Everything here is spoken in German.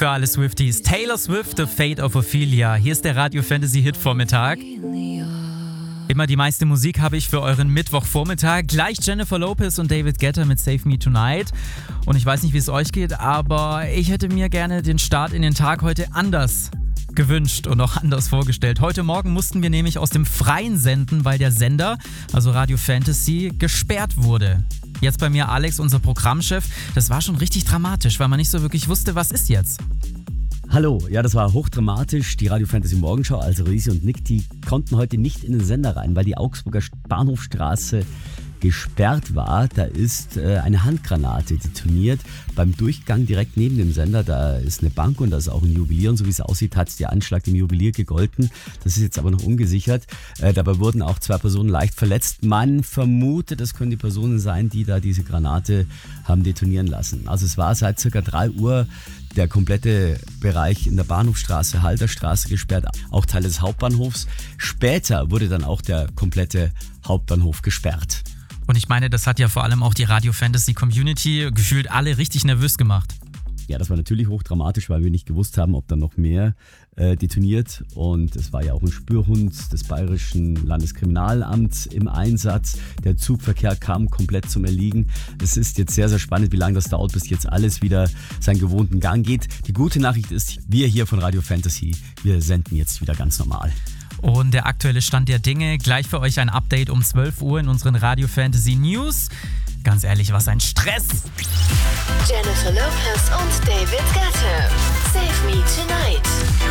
für alle Swifties. Taylor Swift, The Fate of Ophelia. Hier ist der Radio Fantasy Hit Vormittag. Immer die meiste Musik habe ich für euren Mittwochvormittag. Gleich Jennifer Lopez und David Guetta mit Save Me Tonight. Und ich weiß nicht, wie es euch geht, aber ich hätte mir gerne den Start in den Tag heute anders gewünscht und auch anders vorgestellt. Heute Morgen mussten wir nämlich aus dem Freien senden, weil der Sender, also Radio Fantasy, gesperrt wurde. Jetzt bei mir Alex, unser Programmchef. Das war schon richtig dramatisch, weil man nicht so wirklich wusste, was ist jetzt. Hallo, ja, das war hochdramatisch. Die Radio Fantasy Morgenschau, also Risi und Nick, die konnten heute nicht in den Sender rein, weil die Augsburger Bahnhofstraße gesperrt war. Da ist eine Handgranate detoniert. Beim Durchgang direkt neben dem Sender, da ist eine Bank und da ist auch ein Juwelier. Und so wie es aussieht, hat der Anschlag dem Juwelier gegolten. Das ist jetzt aber noch ungesichert. Dabei wurden auch 2 Personen leicht verletzt. Man vermutet, das können die Personen sein, die da diese Granate haben detonieren lassen. Also es war seit ca. 3 Uhr der komplette Bereich in der Bahnhofstraße, Halterstraße gesperrt, auch Teile des Hauptbahnhofs. Später wurde dann auch der komplette Hauptbahnhof gesperrt. Und ich meine, das hat ja vor allem auch die Radio Fantasy Community gefühlt alle richtig nervös gemacht. Ja, das war natürlich hochdramatisch, weil wir nicht gewusst haben, ob dann noch mehr detoniert. Und es war ja auch ein Spürhund des Bayerischen Landeskriminalamts im Einsatz. Der Zugverkehr kam komplett zum Erliegen. Es ist jetzt sehr, sehr spannend, wie lange das dauert, bis jetzt alles wieder seinen gewohnten Gang geht. Die gute Nachricht ist, wir hier von Radio Fantasy, wir senden jetzt wieder ganz normal. Und der aktuelle Stand der Dinge, gleich für euch ein Update um 12 Uhr in unseren Radio Fantasy News. Ganz ehrlich, was ein Stress! Jennifer Lopez und David Guetta. Save Me Tonight.